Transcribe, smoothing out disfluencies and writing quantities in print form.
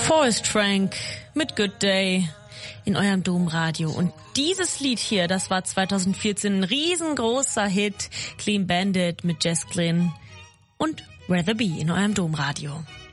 Forrest Frank mit Good Day in eurem Domradio. Und dieses Lied hier, das war 2014 ein riesengroßer Hit. Clean Bandit mit Jess Glynn und Rather Be in eurem Domradio.